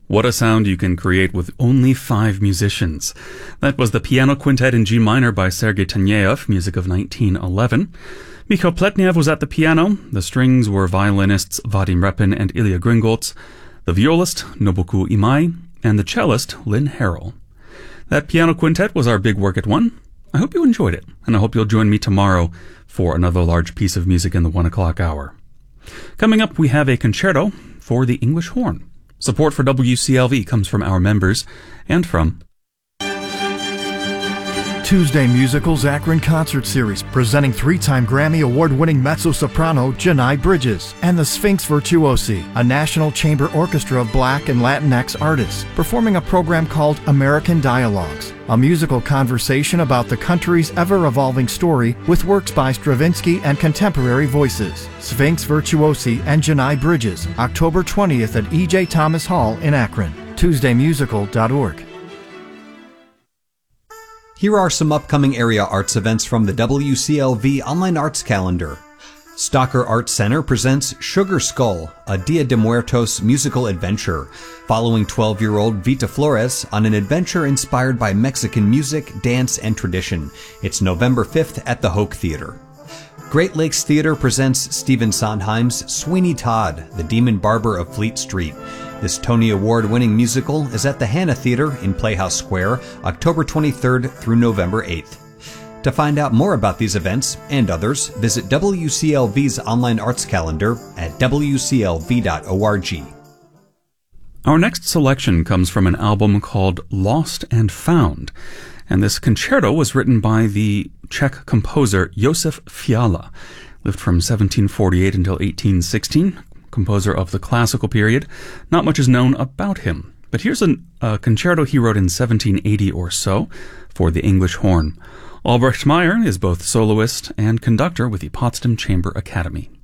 What a sound you can create with only 5 musicians. That was the Piano Quintet in G minor by Sergei Taneyev, music of 1911. Mikhail Pletnev was at the piano. The strings were violinists Vadim Repin and Ilya Gringolts, the violist Nobuku Imai, and the cellist Lynn Harrell. That piano quintet was our big work at 1. I hope you enjoyed it, and I hope you'll join me tomorrow for another large piece of music in the 1 o'clock hour. Coming up, we have a concerto for the English horn. Support for WCLV comes from our members and from Tuesday Musicals Akron Concert Series, presenting 3-time Grammy Award-winning mezzo-soprano Janai Bridges and the Sphinx Virtuosi, a National Chamber Orchestra of Black and Latinx artists, performing a program called American Dialogues, a musical conversation about the country's ever-evolving story with works by Stravinsky and contemporary voices. Sphinx Virtuosi and Janai Bridges, October 20th at E.J. Thomas Hall in Akron. TuesdayMusical.org. Here are some upcoming area arts events from the WCLV Online Arts Calendar. Stocker Arts Center presents Sugar Skull, a Dia de Muertos musical adventure, following 12-year-old Vita Flores on an adventure inspired by Mexican music, dance, and tradition. It's November 5th at the Hoke Theater. Great Lakes Theater presents Stephen Sondheim's Sweeney Todd, the Demon Barber of Fleet Street. This Tony Award-winning musical is at the Hanna Theater in Playhouse Square, October 23rd through November 8th. To find out more about these events and others, visit WCLV's online arts calendar at wclv.org. Our next selection comes from an album called Lost and Found, and this concerto was written by the Czech composer Josef Fiala, lived from 1748 until 1816. Composer of the classical period. Not much is known about him, but here's a concerto he wrote in 1780 or so for the English horn. Albrecht Meyer is both soloist and conductor with the Potsdam Chamber Academy.